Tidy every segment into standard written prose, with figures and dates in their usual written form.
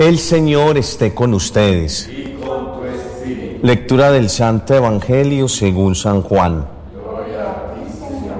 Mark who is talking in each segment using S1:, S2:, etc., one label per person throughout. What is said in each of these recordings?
S1: El Señor esté con ustedes.
S2: Y con tu espíritu.
S1: Lectura del Santo Evangelio según San Juan.
S2: Gloria a ti, Señor.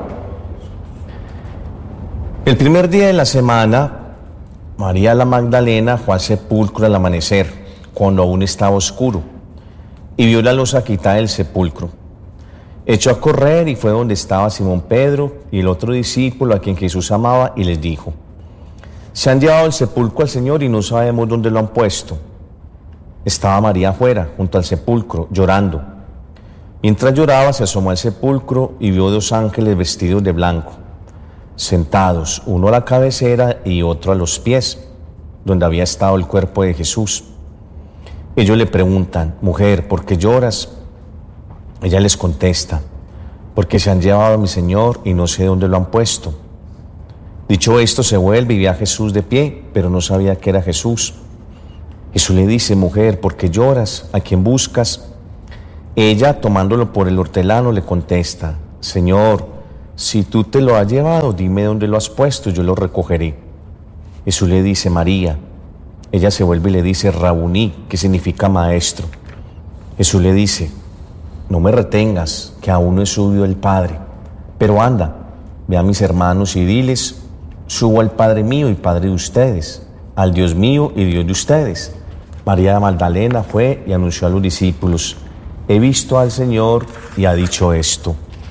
S1: El primer día de la semana, María la Magdalena fue al sepulcro al amanecer, cuando aún estaba oscuro, y vio la losa quitada del sepulcro. Echó a correr y fue donde estaba Simón Pedro y el otro discípulo a quien Jesús amaba, y les dijo: se han llevado al sepulcro al Señor y no sabemos dónde lo han puesto. Estaba María afuera, junto al sepulcro, llorando. Mientras lloraba, se asomó al sepulcro y vio 2 ángeles vestidos de blanco, sentados, uno a la cabecera y otro a los pies, donde había estado el cuerpo de Jesús. Ellos le preguntan: mujer, ¿por qué lloras? Ella les contesta: porque se han llevado a mi Señor y no sé dónde lo han puesto. Dicho esto, se vuelve y ve a Jesús de pie, pero no sabía que era Jesús. Jesús le dice: mujer, ¿por qué lloras? ¿A quién buscas? Ella, tomándolo por el hortelano, le contesta: Señor, si tú te lo has llevado, dime dónde lo has puesto, yo lo recogeré. Jesús le dice: María. Ella se vuelve y le dice: Rabuní, que significa maestro. Jesús le dice: no me retengas, que aún no he subido el Padre, pero anda, ve a mis hermanos y diles: subo al Padre mío y Padre de ustedes, al Dios mío y Dios de ustedes. María Magdalena fue y anunció a los discípulos: he visto al Señor, y ha dicho esto.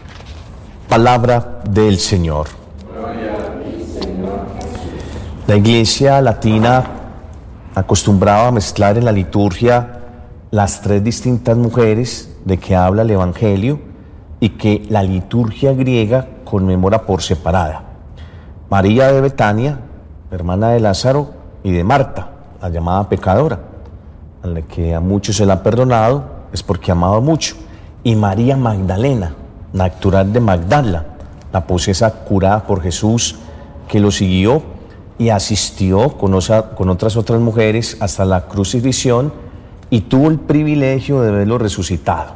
S1: Palabra del Señor.
S2: Gloria a ti, Señor Jesús.
S1: La Iglesia latina acostumbraba a mezclar en la liturgia las 3 distintas mujeres de que habla el Evangelio y que la liturgia griega conmemora por separada. María de Betania, hermana de Lázaro, y de Marta, la llamada pecadora, a la que a muchos se la ha perdonado, es porque amaba mucho. Y María Magdalena, natural de Magdala, la posesa curada por Jesús, que lo siguió y asistió con otras mujeres hasta la crucifixión y tuvo el privilegio de verlo resucitado.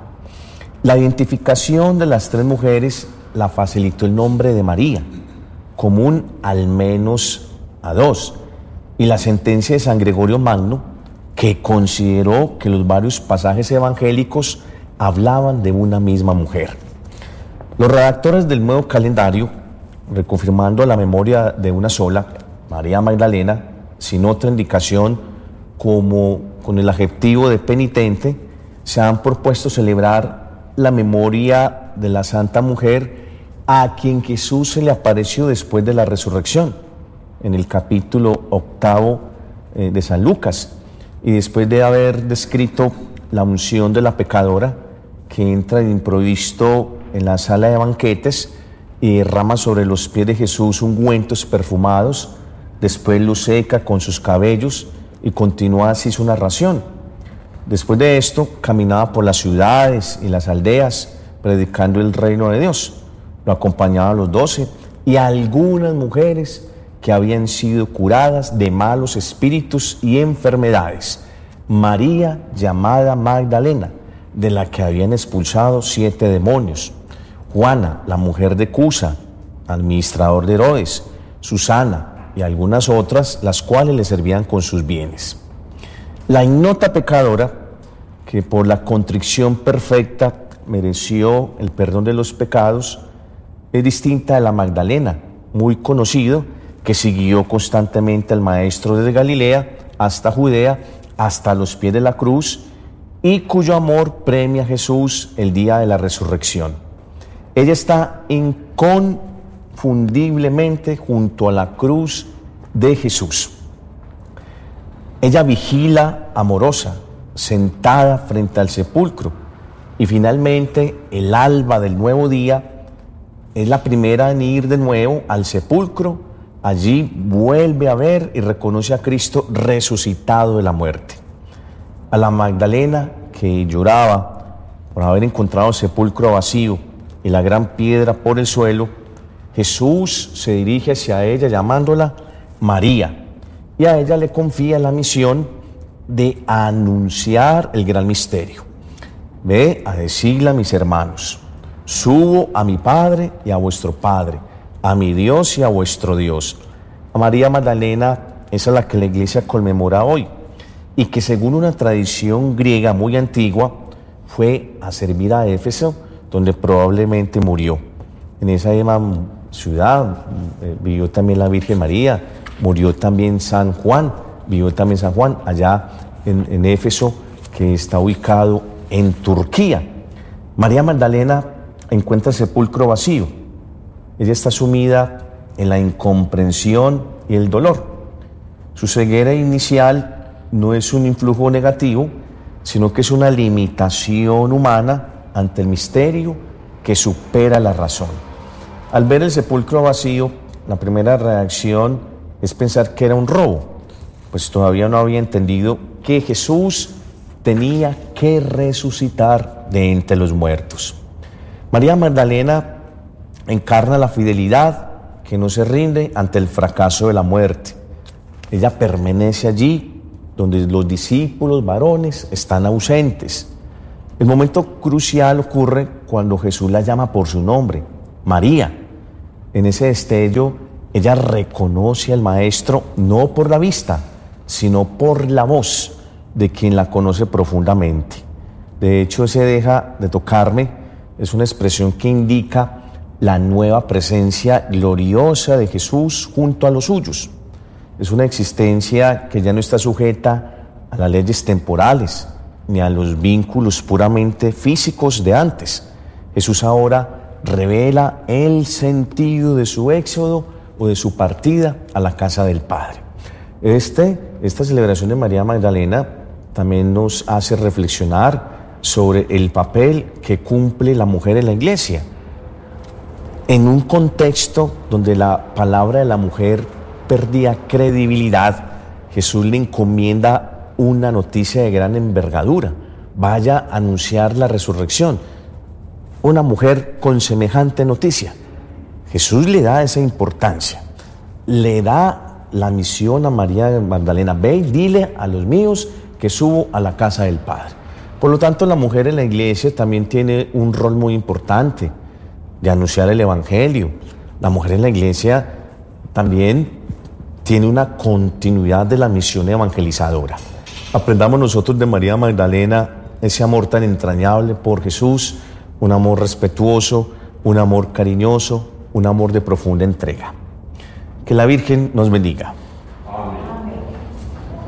S1: La identificación de las 3 mujeres la facilitó el nombre de María, común al menos a 2, y la sentencia de San Gregorio Magno, que consideró que los varios pasajes evangélicos hablaban de una misma mujer. Los redactores del nuevo calendario, reconfirmando la memoria de una sola, María Magdalena, sin otra indicación como con el adjetivo de penitente, se han propuesto celebrar la memoria de la Santa Mujer a quien Jesús se le apareció después de la resurrección, en el capítulo 8 de San Lucas, y después de haber descrito la unción de la pecadora que entra de improviso en la sala de banquetes y derrama sobre los pies de Jesús ungüentos perfumados, después lo seca con sus cabellos y continúa así su narración. Después de esto, caminaba por las ciudades y las aldeas predicando el reino de Dios. Lo acompañaban los 12 y algunas mujeres que habían sido curadas de malos espíritus y enfermedades. María, llamada Magdalena, de la que habían expulsado 7 demonios. Juana, la mujer de Cusa, administrador de Herodes. Susana y algunas otras, las cuales le servían con sus bienes. La ignota pecadora, que por la contrición perfecta mereció el perdón de los pecados, es distinta de la Magdalena, muy conocido, que siguió constantemente al Maestro desde Galilea hasta Judea, hasta los pies de la cruz, y cuyo amor premia a Jesús el día de la resurrección. Ella está inconfundiblemente junto a la cruz de Jesús. Ella vigila amorosa, sentada frente al sepulcro, y finalmente el alba del nuevo día es la primera en ir de nuevo al sepulcro. Allí vuelve a ver y reconoce a Cristo resucitado de la muerte. A la Magdalena, que lloraba por haber encontrado el sepulcro vacío y la gran piedra por el suelo, Jesús se dirige hacia ella llamándola María, y a ella le confía la misión de anunciar el gran misterio. Ve a decirle a mis hermanos: subo a mi Padre y a vuestro Padre, a mi Dios y a vuestro Dios. A María Magdalena, esa es la que la Iglesia conmemora hoy. y que según una tradición griega muy antigua fue a servir a Éfeso, donde probablemente murió. En esa misma ciudad vivió también la Virgen María, murió también San Juan, vivió también San Juan allá en Éfeso, que está ubicado en Turquía. María Magdalena encuentra el sepulcro vacío. Ella está sumida en la incomprensión y el dolor. Su ceguera inicial no es un influjo negativo, sino que es una limitación humana ante el misterio que supera la razón. Al ver el sepulcro vacío, la primera reacción es pensar que era un robo, pues todavía no había entendido que Jesús tenía que resucitar de entre los muertos. María Magdalena encarna la fidelidad que no se rinde ante el fracaso de la muerte. Ella permanece allí donde los discípulos varones están ausentes. El momento crucial ocurre cuando Jesús la llama por su nombre, María. En ese destello, ella reconoce al Maestro no por la vista, sino por la voz de quien la conoce profundamente. De hecho, ese deja de tocarme es una expresión que indica la nueva presencia gloriosa de Jesús junto a los suyos. Es una existencia que ya no está sujeta a las leyes temporales ni a los vínculos puramente físicos de antes. Jesús ahora revela el sentido de su éxodo o de su partida a la casa del Padre. Esta celebración de María Magdalena también nos hace reflexionar sobre el papel que cumple la mujer en la iglesia. En un contexto donde la palabra de la mujer perdía credibilidad, Jesús le encomienda una noticia de gran envergadura. Vaya a anunciar la resurrección. Una mujer con semejante noticia. Jesús le da esa importancia. Le da la misión a María Magdalena. Ve y dile a los míos que subo a la casa del Padre. Por lo tanto, la mujer en la iglesia también tiene un rol muy importante de anunciar el Evangelio. La mujer en la iglesia también tiene una continuidad de la misión evangelizadora. Aprendamos nosotros de María Magdalena ese amor tan entrañable por Jesús, un amor respetuoso, un amor cariñoso, un amor de profunda entrega. Que la Virgen nos bendiga.